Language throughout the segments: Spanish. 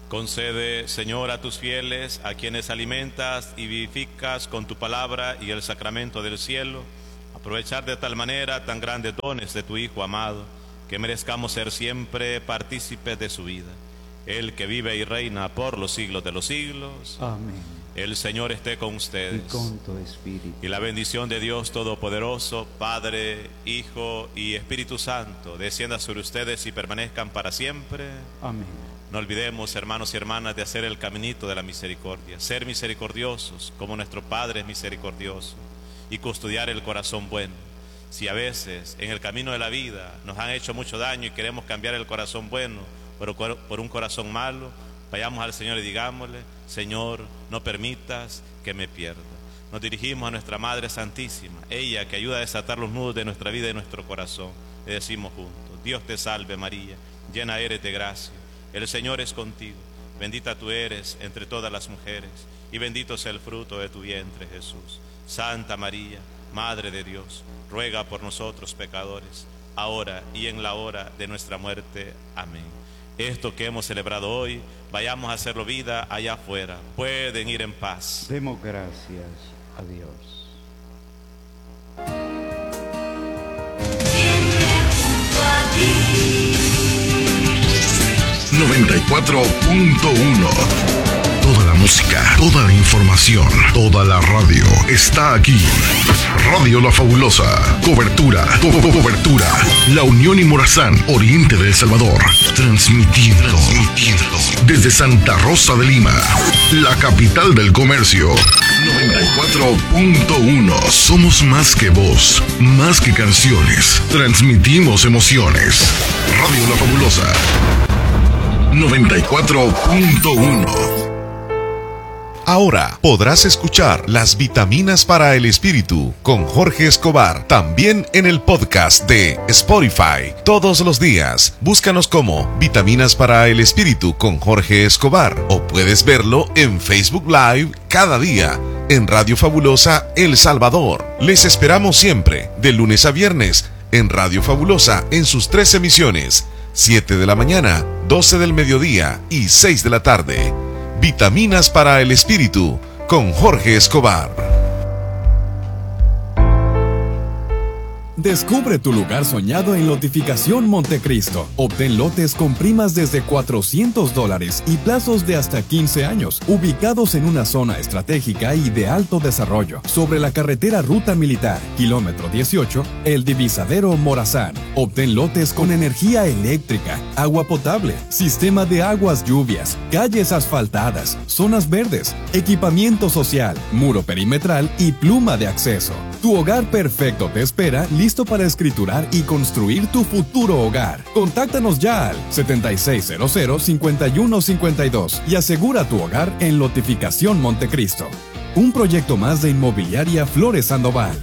Concede, Señor, a tus fieles, a quienes alimentas y vivificas con tu palabra y el sacramento del cielo, aprovechar de tal manera tan grandes dones de tu Hijo amado, que merezcamos ser siempre partícipes de su vida. Él que vive y reina por los siglos de los siglos. Amén. El Señor esté con ustedes. Y con tu espíritu. Y la bendición de Dios Todopoderoso, Padre, Hijo y Espíritu Santo, descienda sobre ustedes y permanezcan para siempre. Amén. No olvidemos, hermanos y hermanas, de hacer el caminito de la misericordia, ser misericordiosos como nuestro Padre es misericordioso, y custodiar el corazón bueno. Si a veces en el camino de la vida nos han hecho mucho daño y queremos cambiar el corazón bueno por un corazón malo, vayamos al Señor y digámosle: Señor, no permitas que me pierda. Nos dirigimos a nuestra Madre Santísima, ella que ayuda a desatar los nudos de nuestra vida y nuestro corazón. Le decimos juntos: Dios te salve María, llena eres de gracia, el Señor es contigo, bendita tú eres entre todas las mujeres, y bendito sea el fruto de tu vientre, Jesús. Santa María, Madre de Dios, ruega por nosotros pecadores, ahora y en la hora de nuestra muerte. Amén. Esto que hemos celebrado hoy, vayamos a hacerlo vida allá afuera. Pueden ir en paz. Demos gracias a Dios. 94.1. Toda la música, toda la información, toda la radio está aquí. Radio La Fabulosa. Cobertura. La Unión y Morazán, Oriente de El Salvador. Transmitiendo desde Santa Rosa de Lima, la capital del comercio. 94.1. Somos más que voz, más que canciones. Transmitimos emociones. Radio La Fabulosa. 94.1. Ahora podrás escuchar Las Vitaminas para el Espíritu con Jorge Escobar, también en el podcast de Spotify. Todos los días, búscanos como Vitaminas para el Espíritu con Jorge Escobar, o puedes verlo en Facebook Live cada día en Radio Fabulosa El Salvador. Les esperamos siempre, de lunes a viernes, en Radio Fabulosa en sus 3 emisiones: 7 de la mañana, 12 del mediodía y 6 de la tarde. Vitaminas para el Espíritu con Jorge Escobar. Descubre tu lugar soñado en Lotificación Montecristo. Obtén lotes con primas desde $400 y plazos de hasta 15 años, ubicados en una zona estratégica y de alto desarrollo, sobre la carretera Ruta Militar, kilómetro 18, El Divisadero Morazán. Obtén lotes con energía eléctrica, agua potable, sistema de aguas lluvias, calles asfaltadas, zonas verdes, equipamiento social, muro perimetral y pluma de acceso. Tu hogar perfecto te espera, listo para escriturar y construir tu futuro hogar. Contáctanos ya al 7600-5152 y asegura tu hogar en Lotificación Montecristo. Un proyecto más de Inmobiliaria Flores Sandoval.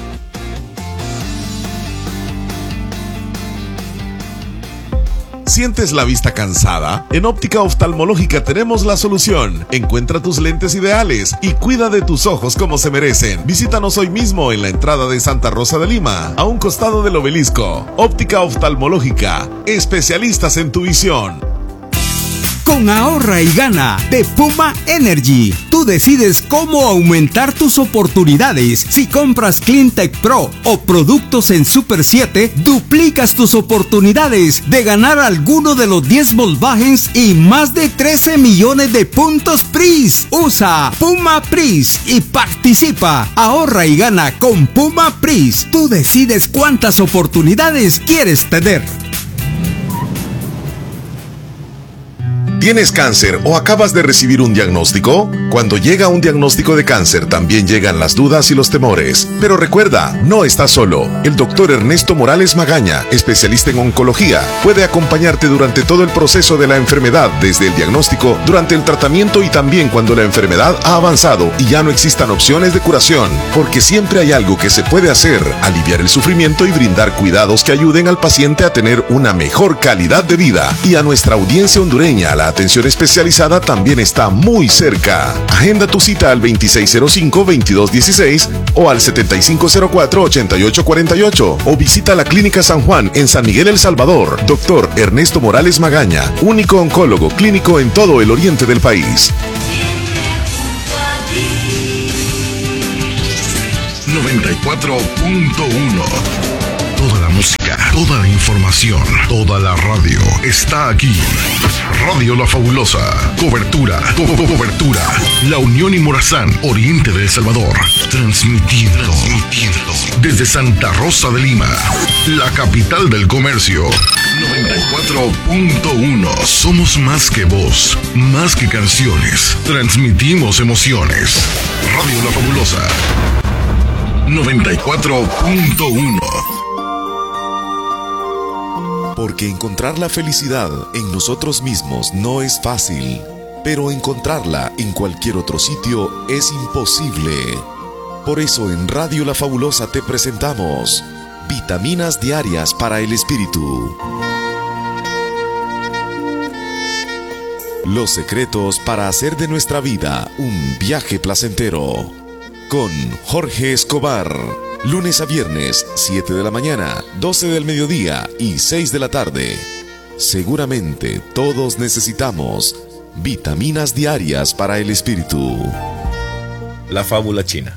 ¿Sientes la vista cansada? En Óptica Oftalmológica tenemos la solución. Encuentra tus lentes ideales y cuida de tus ojos como se merecen. Visítanos hoy mismo en la entrada de Santa Rosa de Lima, a un costado del obelisco. Óptica Oftalmológica, especialistas en tu visión. Con Ahorra y Gana de Puma Energy, tú decides cómo aumentar tus oportunidades. Si compras CleanTech Pro o productos en Super 7, duplicas tus oportunidades de ganar alguno de los 10 Volkswagens y más de 13 millones de puntos PRIS. Usa Puma PRIS y participa. Ahorra y gana con Puma PRIS. Tú decides cuántas oportunidades quieres tener. ¿Tienes cáncer o acabas de recibir un diagnóstico? Cuando llega un diagnóstico de cáncer también llegan las dudas y los temores. Pero recuerda, no estás solo. El doctor Ernesto Morales Magaña, especialista en oncología, puede acompañarte durante todo el proceso de la enfermedad, desde el diagnóstico, durante el tratamiento y también cuando la enfermedad ha avanzado y ya no existan opciones de curación. Porque siempre hay algo que se puede hacer: aliviar el sufrimiento y brindar cuidados que ayuden al paciente a tener una mejor calidad de vida. Y a nuestra audiencia hondureña, la atención especializada también está muy cerca. Agenda tu cita al 2605-2216 o al 7504-8848 o visita la Clínica San Juan en San Miguel El Salvador. Dr. Ernesto Morales Magaña, único oncólogo clínico en todo el oriente del país. 94.1. Toda la música, toda la información, toda la radio está aquí. Radio La Fabulosa. Cobertura. La Unión y Morazán, oriente de El Salvador. Transmitiendo desde Santa Rosa de Lima, la capital del comercio. 94.1. Somos más que voz, más que canciones. Transmitimos emociones. Radio La Fabulosa. 94.1. Porque encontrar la felicidad en nosotros mismos no es fácil, pero encontrarla en cualquier otro sitio es imposible. Por eso en Radio La Fabulosa te presentamos Vitaminas Diarias para el Espíritu. Los secretos para hacer de nuestra vida un viaje placentero. Con Jorge Escobar. Lunes a viernes, 7 de la mañana, 12 del mediodía y 6 de la tarde. Seguramente todos necesitamos vitaminas diarias para el espíritu. La fábula china.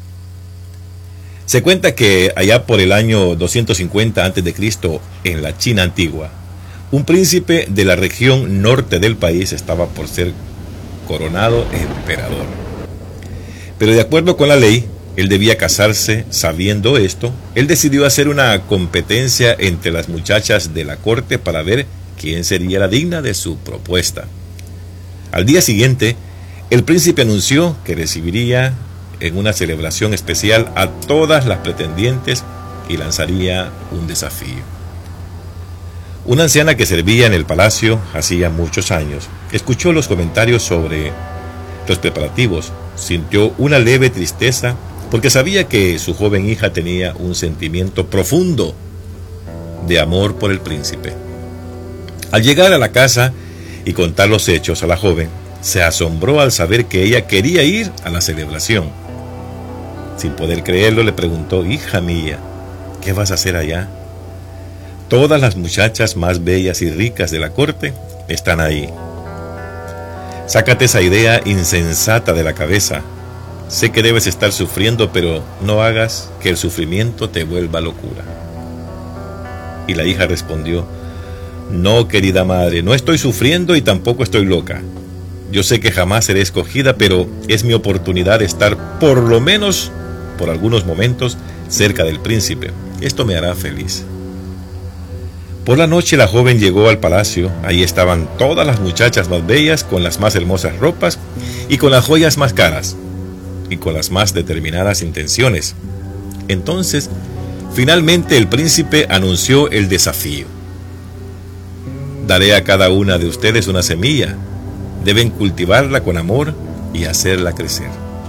Se cuenta que allá por el año 250 a.C., en la China antigua, un príncipe de la región norte del país estaba por ser coronado emperador. Pero de acuerdo con la ley, él debía casarse. Sabiendo esto, él decidió hacer una competencia entre las muchachas de la corte para ver quién sería la digna de su propuesta. Al día siguiente, el príncipe anunció que recibiría en una celebración especial a todas las pretendientes y lanzaría un desafío. Una anciana que servía en el palacio hacía muchos años escuchó los comentarios sobre los preparativos, sintió una leve tristeza porque sabía que su joven hija tenía un sentimiento profundo de amor por el príncipe. Al llegar a la casa y contar los hechos a la joven, se asombró al saber que ella quería ir a la celebración. Sin poder creerlo, le preguntó: hija mía, ¿qué vas a hacer allá? Todas las muchachas más bellas y ricas de la corte están ahí. Sácate esa idea insensata de la cabeza. Sé que debes estar sufriendo, pero no hagas que el sufrimiento te vuelva locura. Y la hija respondió: no, querida madre, no estoy sufriendo y tampoco estoy loca. Yo sé que jamás seré escogida, pero es mi oportunidad de estar, por lo menos por algunos momentos, cerca del príncipe. Esto me hará feliz. Por la noche la joven llegó al palacio. Ahí estaban todas las muchachas más bellas, con las más hermosas ropas y con las joyas más caras y con las más determinadas intenciones. Entonces, finalmente el príncipe anunció el desafío: daré a cada una de ustedes una semilla. Deben cultivarla con amor y hacerla crecer.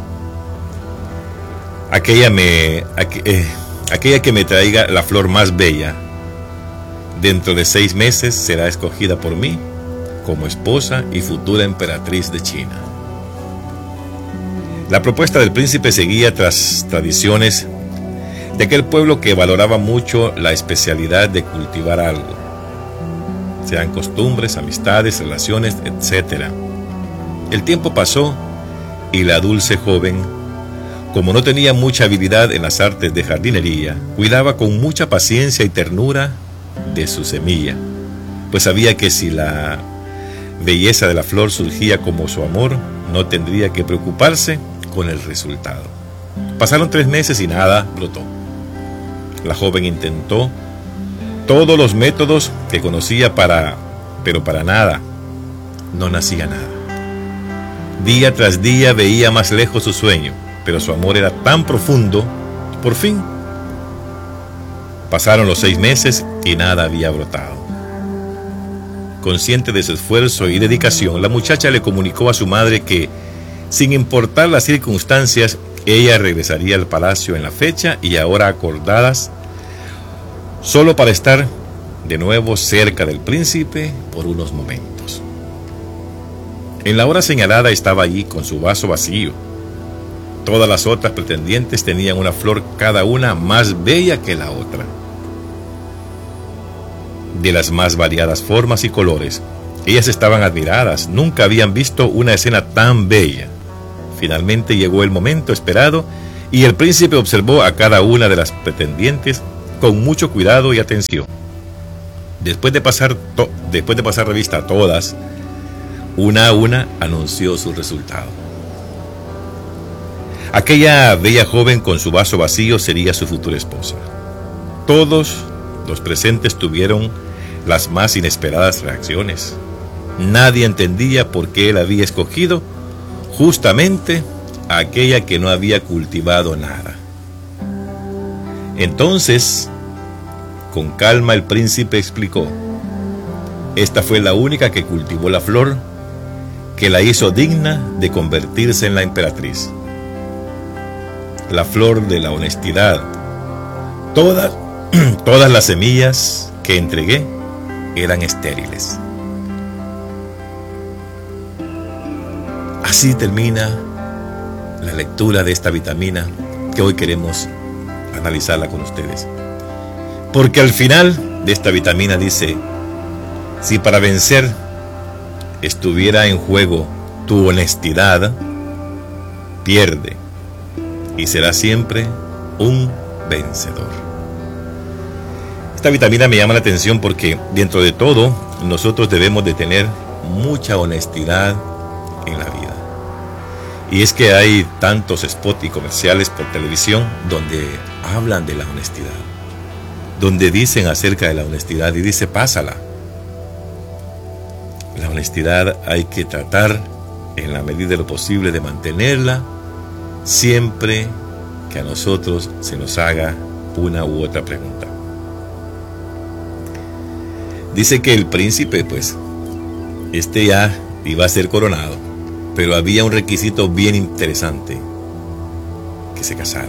Aquella que me traiga la flor más bella, dentro de 6 meses será escogida por mí como esposa y futura emperatriz de China. La propuesta del príncipe seguía tras tradiciones de aquel pueblo que valoraba mucho la especialidad de cultivar algo, sean costumbres, amistades, relaciones, etc. El tiempo pasó y la dulce joven, como no tenía mucha habilidad en las artes de jardinería, cuidaba con mucha paciencia y ternura de su semilla, pues sabía que si la belleza de la flor surgía como su amor, no tendría que preocuparse con el resultado. Pasaron 3 meses y nada brotó. La joven intentó todos los métodos que conocía pero para nada. No nacía nada. Día tras día veía más lejos su sueño, pero su amor era tan profundo. Por fin pasaron los 6 meses y nada había brotado. Consciente de su esfuerzo y dedicación, la muchacha le comunicó a su madre que, sin importar las circunstancias, ella regresaría al palacio en la fecha y hora acordadas, solo para estar de nuevo cerca del príncipe por unos momentos. En la hora señalada estaba allí con su vaso vacío. Todas las otras pretendientes tenían una flor, cada una más bella que la otra, de las más variadas formas y colores. Ellas estaban admiradas, nunca habían visto una escena tan bella. Finalmente llegó el momento esperado y el príncipe observó a cada una de las pretendientes con mucho cuidado y atención. Después de pasar revista a todas, una a una anunció su resultado. Aquella bella joven con su vaso vacío sería su futura esposa. Todos los presentes tuvieron las más inesperadas reacciones. Nadie entendía por qué él había escogido justamente a aquella que no había cultivado nada. Entonces, con calma el príncipe explicó: esta fue la única que cultivó la flor que la hizo digna de convertirse en la emperatriz. La flor de la honestidad. Todas las semillas que entregué eran estériles. Así termina la lectura de esta vitamina que hoy queremos analizarla con ustedes. Porque al final de esta vitamina dice: si para vencer estuviera en juego tu honestidad, pierde y será siempre un vencedor. Esta vitamina me llama la atención porque dentro de todo nosotros debemos de tener mucha honestidad en la vida. Y es que hay tantos spots y comerciales por televisión donde hablan de la honestidad, donde dicen acerca de la honestidad y dice: pásala. La honestidad hay que tratar en la medida de lo posible de mantenerla siempre que a nosotros se nos haga una u otra pregunta. Dice que el príncipe, pues, ya iba a ser coronado, pero había un requisito bien interesante: que se casara.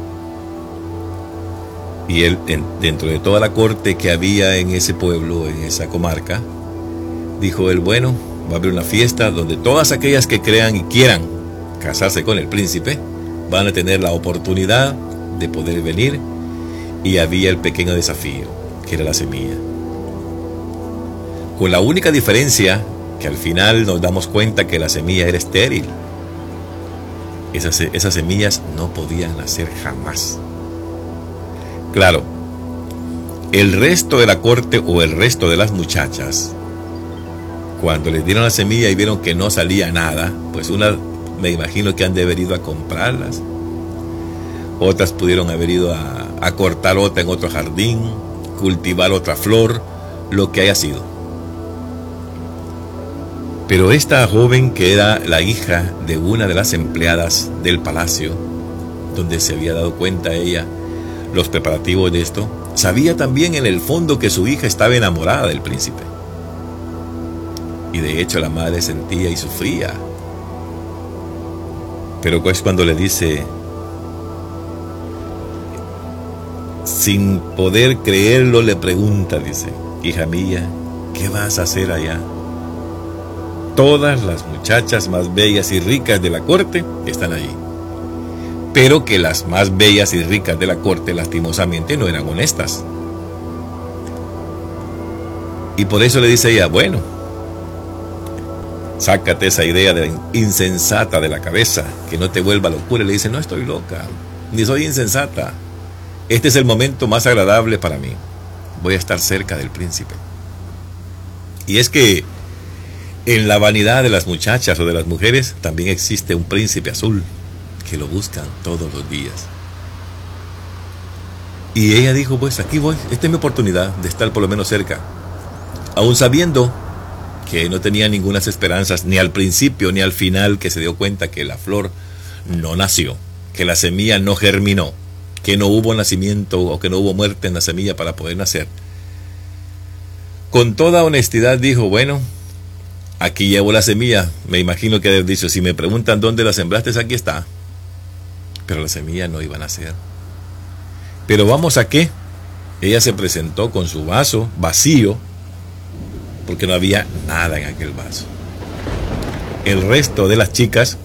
Y él, dentro de toda la corte que había en ese pueblo, en esa comarca, dijo él: bueno, va a haber una fiesta donde todas aquellas que crean y quieran casarse con el príncipe van a tener la oportunidad de poder venir. Y había el pequeño desafío, que era la semilla. Con la única diferencia que al final nos damos cuenta que la semilla era estéril. Esas semillas no podían nacer jamás. Claro, el resto de la corte o el resto de las muchachas, cuando les dieron la semilla y vieron que no salía nada, pues unas me imagino que han de haber ido a comprarlas. Otras pudieron haber ido a cortar otra en otro jardín, cultivar otra flor, lo que haya sido. Pero esta joven, que era la hija de una de las empleadas del palacio, donde se había dado cuenta ella los preparativos de esto, sabía también en el fondo que su hija estaba enamorada del príncipe. Y de hecho la madre sentía y sufría. Pero pues cuando le dice, sin poder creerlo, le pregunta, dice: hija mía, ¿qué vas a hacer allá? Todas las muchachas más bellas y ricas de la corte están allí, pero que las más bellas y ricas de la corte lastimosamente no eran honestas. Y por eso le dice ella: bueno, sácate esa idea de insensata de la cabeza, que no te vuelva locura. Y le dice: no estoy loca, ni soy insensata. Este es el momento más agradable para mí. Voy a estar cerca del príncipe. Y es que en la vanidad de las muchachas o de las mujeres también existe un príncipe azul que lo buscan todos los días. Y ella dijo: pues aquí voy, esta es mi oportunidad de estar por lo menos cerca, aún sabiendo que no tenía ninguna esperanzas, ni al principio ni al final, que se dio cuenta que la flor no nació, que la semilla no germinó, que no hubo nacimiento o que no hubo muerte en la semilla para poder nacer. Con toda honestidad dijo: bueno, aquí llevo la semilla. Me imagino que haber dicho: si me preguntan dónde la sembraste, aquí está. Pero la semilla no iba a nacer. Pero vamos a qué. Ella se presentó con su vaso vacío, porque no había nada en aquel vaso. el resto de las chicas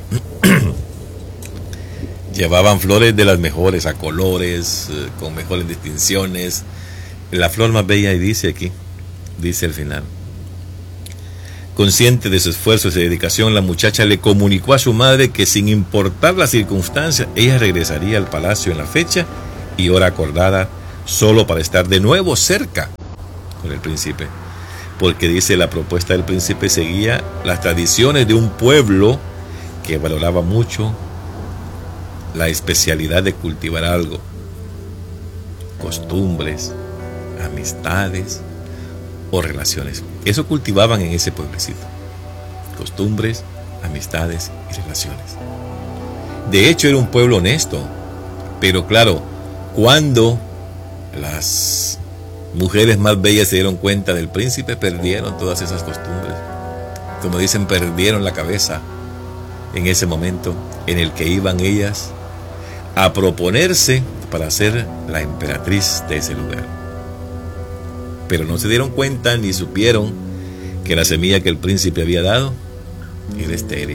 llevaban flores de las mejores, a colores, con mejores distinciones. La flor más bella, y dice aquí, dice al final: consciente de su esfuerzo y su dedicación, la muchacha le comunicó a su madre que sin importar las circunstancias, ella regresaría al palacio en la fecha y hora acordada, solo para estar de nuevo cerca con el príncipe. Porque dice, la propuesta del príncipe seguía las tradiciones de un pueblo que valoraba mucho la especialidad de cultivar algo, costumbres, amistades o relaciones. Eso cultivaban en ese pueblecito: costumbres, amistades y relaciones. De hecho, era un pueblo honesto, pero claro, cuando las mujeres más bellas se dieron cuenta del príncipe, perdieron todas esas costumbres. Como dicen, perdieron la cabeza en ese momento en el que iban ellas a proponerse para ser la emperatriz de ese lugar. Pero no se dieron cuenta ni supieron que la semilla que el príncipe había dado era estéril.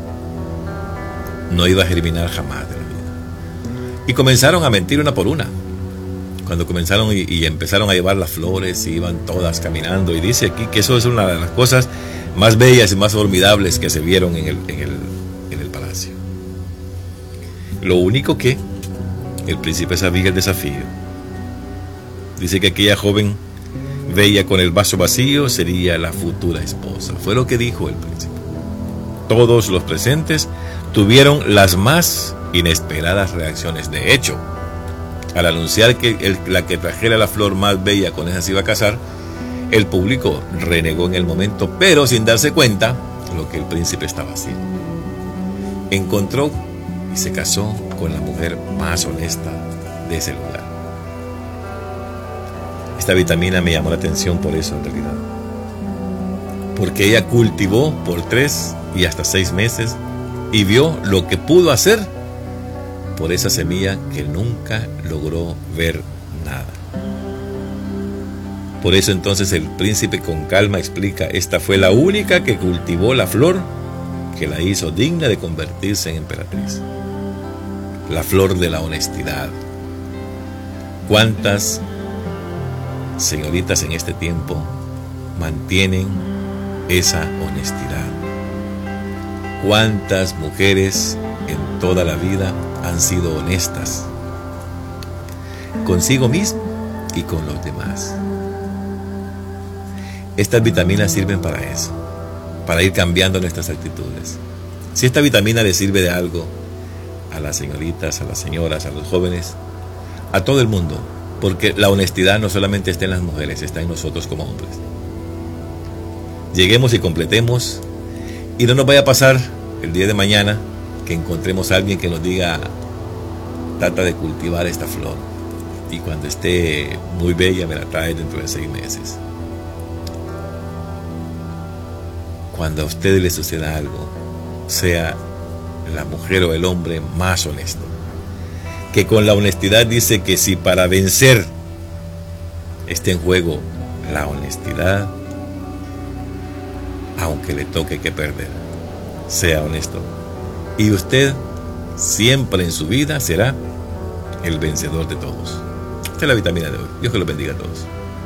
No iba a germinar jamás de la vida. Y comenzaron a mentir una por una. Cuando comenzaron y empezaron a llevar las flores, y iban todas caminando. Y dice aquí que eso es una de las cosas más bellas y más formidables que se vieron en el palacio. Lo único que el príncipe sabía el desafío. Dice que aquella joven bella con el vaso vacío sería la futura esposa. Fue lo que dijo el príncipe. Todos los presentes tuvieron las más inesperadas reacciones. De hecho, al anunciar que la que trajera la flor más bella con esa se iba a casar, el público renegó en el momento, pero sin darse cuenta lo que el príncipe estaba haciendo. Encontró y se casó con la mujer más honesta de ese lugar. Esta vitamina me llamó la atención por eso, en realidad, porque ella cultivó por 3 y hasta 6 meses y vio lo que pudo hacer por esa semilla que nunca logró ver nada. Por eso entonces el príncipe con calma explica: esta fue la única que cultivó la flor que la hizo digna de convertirse en emperatriz. La flor de la honestidad. ¿Cuántas señoritas en este tiempo mantienen esa honestidad? ¿Cuántas mujeres en toda la vida han sido honestas consigo mismo y con los demás? Estas vitaminas sirven para eso, para ir cambiando nuestras actitudes. Si esta vitamina le sirve de algo a las señoritas, a las señoras, a los jóvenes, a todo el mundo, porque la honestidad no solamente está en las mujeres, está en nosotros como hombres. Lleguemos y completemos, y no nos vaya a pasar el día de mañana que encontremos a alguien que nos diga: trata de cultivar esta flor, y cuando esté muy bella me la trae dentro de 6 meses. Cuando a usted le suceda algo, sea la mujer o el hombre más honesto, que con la honestidad dice que si para vencer está en juego la honestidad, aunque le toque que perder, sea honesto, y usted siempre en su vida será el vencedor de todos. Esta es la vitamina de hoy. Dios que los bendiga a todos.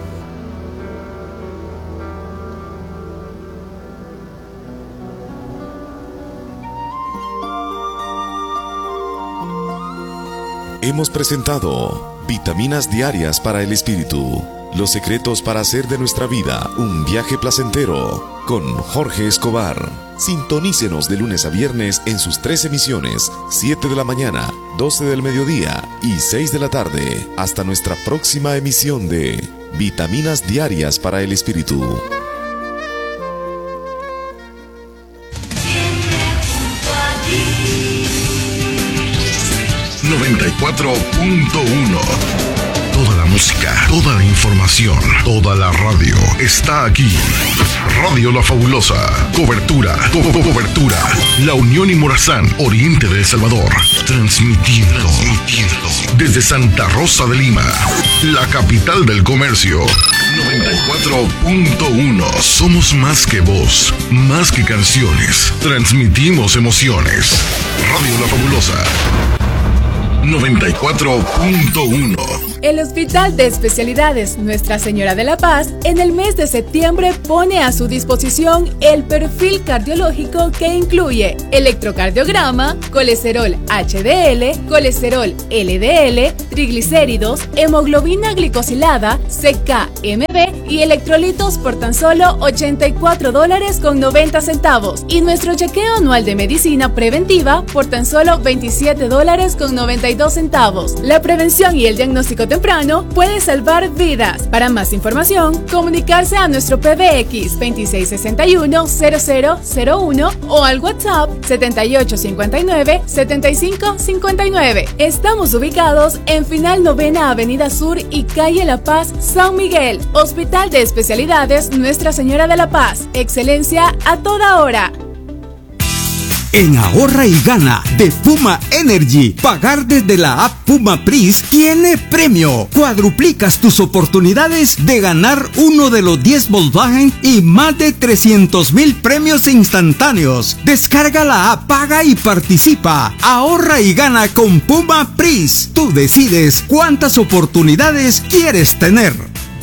Hemos presentado Vitaminas Diarias para el Espíritu. Los secretos para hacer de nuestra vida un viaje placentero, con Jorge Escobar. Sintonícenos de lunes a viernes en sus 3 emisiones: 7 de la mañana, 12 del mediodía y 6 de la tarde. Hasta nuestra próxima emisión de Vitaminas Diarias para el Espíritu. 94.1. Toda la música, toda la información, toda la radio está aquí. Radio La Fabulosa. Cobertura. La Unión y Morazán, oriente de El Salvador. Transmitiendo. Desde Santa Rosa de Lima, la capital del comercio. 94.1. Somos más que voz, más que canciones. Transmitimos emociones. Radio La Fabulosa. 94.1. El Hospital de Especialidades Nuestra Señora de la Paz en el mes de septiembre pone a su disposición el perfil cardiológico que incluye electrocardiograma, colesterol HDL, colesterol LDL, triglicéridos, hemoglobina glicosilada, CK-MB y electrolitos por tan solo $84.90 y nuestro chequeo anual de medicina preventiva por tan solo $27.92. La prevención y el diagnóstico temprano puede salvar vidas. Para más información, comunicarse a nuestro PBX 2661-0001 o al WhatsApp 7859-7559. Estamos ubicados en Final Novena Avenida Sur y Calle La Paz, San Miguel. Hospital de Especialidades Nuestra Señora de la Paz. Excelencia a toda hora. En Ahorra y Gana de Puma Energy, pagar desde la app Puma Pris tiene premio. Cuadruplicas tus oportunidades de ganar uno de los 10 Volkswagen y más de 300,000 premios instantáneos. Descarga la app, paga y participa. Ahorra y gana con Puma Pris. Tú decides cuántas oportunidades quieres tener.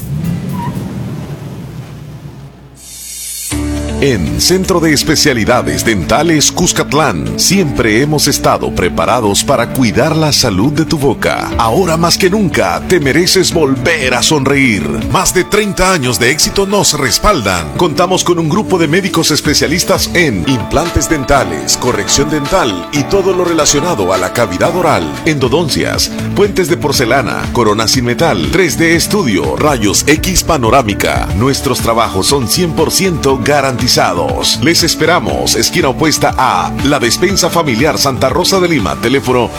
En Centro de Especialidades Dentales Cuscatlán, siempre hemos estado preparados para cuidar la salud de tu boca. Ahora más que nunca, te mereces volver a sonreír. Más de 30 años de éxito nos respaldan. Contamos con un grupo de médicos especialistas en implantes dentales, corrección dental y todo lo relacionado a la cavidad oral, endodoncias, puentes de porcelana, coronas sin metal, 3D estudio, rayos X panorámica. Nuestros trabajos son 100% garantizados. Les esperamos, esquina opuesta a La Despensa Familiar Santa Rosa de Lima, teléfono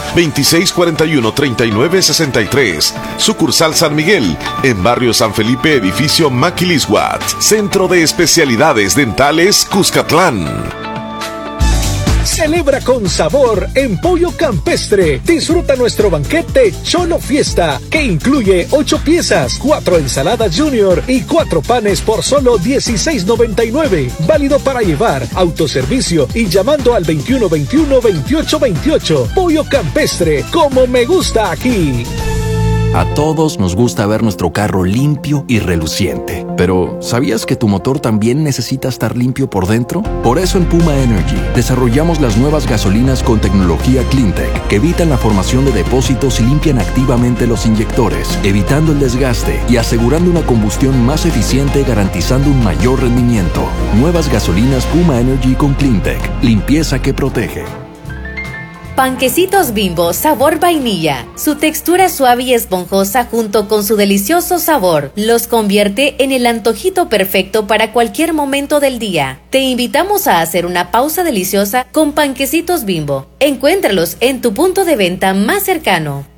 2641-3963, sucursal San Miguel, en barrio San Felipe, edificio Maquilisguat, Centro de Especialidades Dentales Cuscatlán. Celebra con sabor en Pollo Campestre. Disfruta nuestro banquete Cholo Fiesta, que incluye 8 piezas, 4 ensaladas junior y 4 panes por solo $16.99. Válido para llevar, autoservicio y llamando al 2121-2828. Pollo Campestre, como me gusta aquí. A todos nos gusta ver nuestro carro limpio y reluciente. Pero, ¿sabías que tu motor también necesita estar limpio por dentro? Por eso en Puma Energy desarrollamos las nuevas gasolinas con tecnología CleanTech que evitan la formación de depósitos y limpian activamente los inyectores, evitando el desgaste y asegurando una combustión más eficiente, garantizando un mayor rendimiento. Nuevas gasolinas Puma Energy con CleanTech. Limpieza que protege. Panquecitos Bimbo sabor vainilla. Su textura suave y esponjosa junto con su delicioso sabor los convierte en el antojito perfecto para cualquier momento del día. Te invitamos a hacer una pausa deliciosa con Panquecitos Bimbo. Encuéntralos en tu punto de venta más cercano.